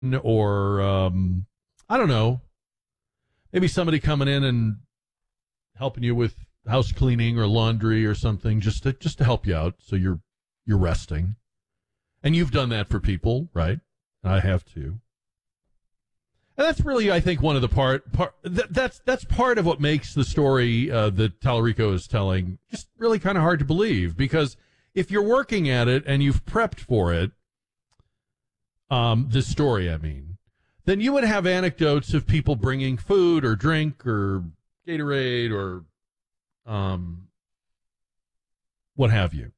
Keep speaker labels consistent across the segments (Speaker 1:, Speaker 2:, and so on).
Speaker 1: or I don't know, maybe somebody coming in and helping you with house cleaning or laundry or something, just to help you out, so you're resting. And you've done that for people, right? I have too. And that's really, I think, one of the that's part of what makes the story that Tallarico is telling just really kind of hard to believe, because if you're working at it and you've prepped for it, this story, I mean, then you would have anecdotes of people bringing food or drink or Gatorade or what have you.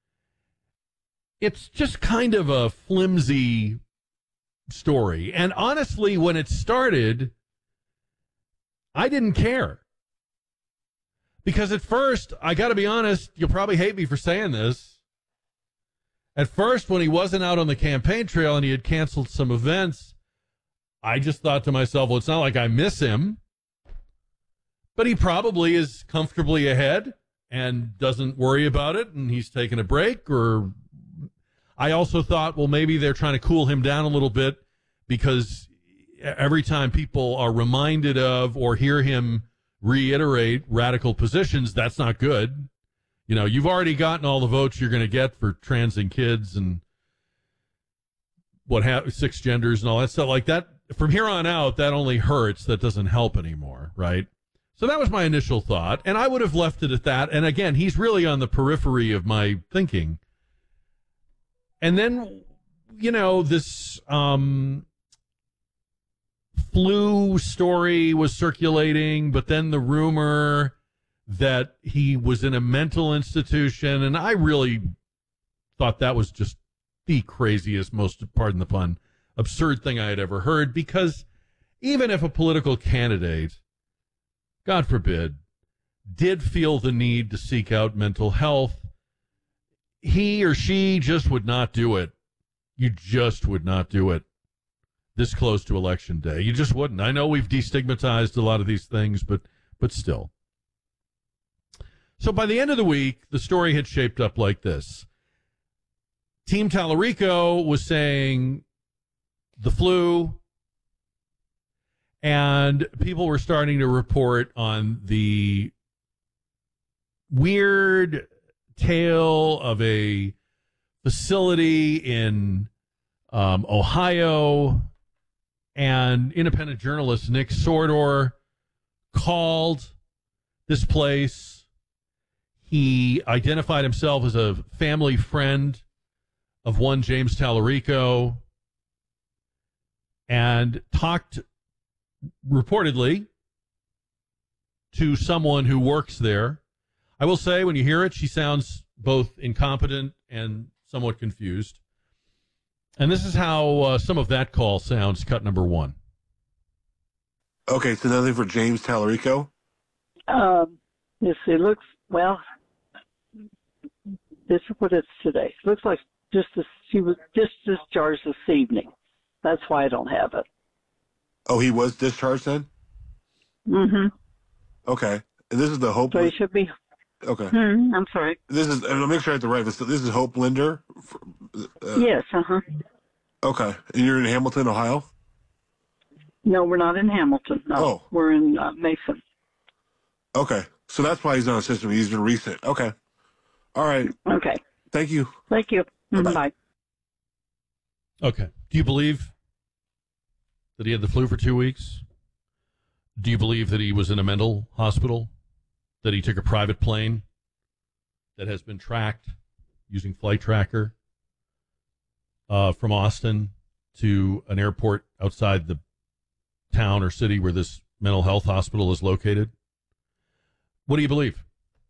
Speaker 1: It's just kind of a flimsy story. And honestly, when it started, I didn't care. Because at first, I got to be honest, you'll probably hate me for saying this. At first, when he wasn't out on the campaign trail and he had canceled some events, I just thought to myself, well, it's not like I miss him, but he probably is comfortably ahead and doesn't worry about it, and he's taking a break. Or I also thought, well, maybe they're trying to cool him down a little bit, because every time people are reminded of or hear him reiterate radical positions, that's not good. You know, you've already gotten all the votes you're going to get for trans and kids and six genders and all that stuff like that. From here on out, that only hurts. That doesn't help anymore, right? So that was my initial thought, and I would have left it at that. And again, he's really on the periphery of my thinking. And then, you know, this flu story was circulating, but then the rumor that he was in a mental institution, and I really thought that was just the craziest, most, pardon the pun, absurd thing I had ever heard, because even if a political candidate, God forbid, did feel the need to seek out mental health, he or she just would not do it. You just would not do it this close to Election Day. You just wouldn't. I know we've destigmatized a lot of these things, but still. So by the end of the week, the story had shaped up like this. Team Tallarico was saying the flu, and people were starting to report on the weird tale of a facility in Ohio, and independent journalist Nick Sordor called this place. He identified himself as a family friend of one James Tallarico and talked reportedly to someone who works there. I will say, when you hear it, she sounds both incompetent and somewhat confused. And this is how some of that call sounds, cut number one.
Speaker 2: Okay, so nothing for James Tallarico?
Speaker 3: Yes, it looks, well, this is what it's today. It looks like she was just discharged this evening. That's why I don't have it.
Speaker 2: Oh, he was discharged then?
Speaker 3: Mm-hmm.
Speaker 2: Okay. And this is the Hope...
Speaker 3: So he should be...
Speaker 2: Okay.
Speaker 3: I'm sorry.
Speaker 2: This is... I'll make sure I have the right... This is Hope Linder?
Speaker 3: Yes, uh-huh.
Speaker 2: Okay. And you're in Hamilton, Ohio?
Speaker 3: No, we're not in Hamilton. No,
Speaker 2: Oh.
Speaker 3: We're in Mason.
Speaker 2: Okay. So that's why he's on the system. He's been recent. Okay. All right.
Speaker 3: Okay.
Speaker 2: Thank you.
Speaker 3: Thank you. Bye.
Speaker 1: Okay. Do you believe that he had the flu for 2 weeks? Do you believe that he was in a mental hospital? That he took a private plane that has been tracked using Flight Tracker from Austin to an airport outside the town or city where this mental health hospital is located? What do you believe?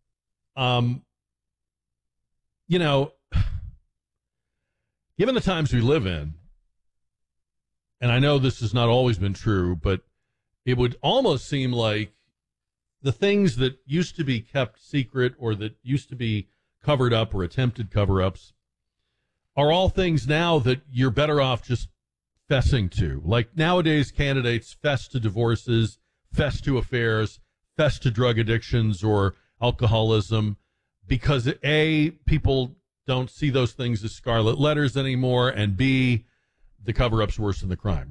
Speaker 1: You know, given the times we live in, and I know this has not always been true, but it would almost seem like the things that used to be kept secret or that used to be covered up or attempted cover-ups are all things now that you're better off just fessing to. Like nowadays, candidates fess to divorces, fess to affairs, fess to drug addictions or alcoholism because, A, people don't see those things as scarlet letters anymore, and B, the cover-up's worse than the crime.